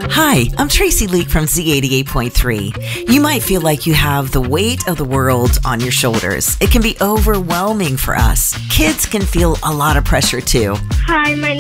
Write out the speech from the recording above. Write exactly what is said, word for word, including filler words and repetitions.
Hi, I'm Tracy Leak from Z eighty-eight point three. You might feel like you have the weight of the world on your shoulders. It can be overwhelming for us. Kids can feel a lot of pressure too. Hi, my